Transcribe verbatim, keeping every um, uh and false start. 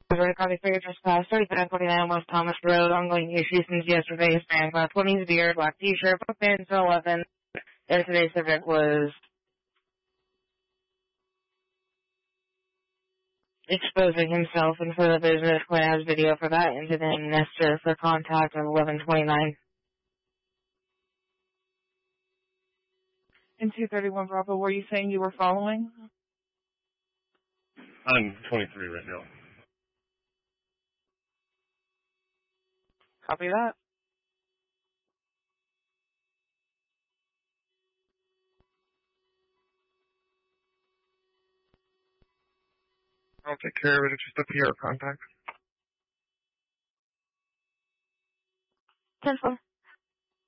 Road copy for your trespass, thirty-seven forty-nine West Thomas Road, ongoing issue since yesterday, span class twenties, beard, black t-shirt, book pants, eleven, and today's subject was exposing himself in front of the business. Quinn has video for that incident. Nestor for contact of eleven twenty-nine. In two thirty-one Bravo, were you saying you were following? I'm twenty-three right now. Copy that. I'll take care of it. It's just a P R contact. ten four.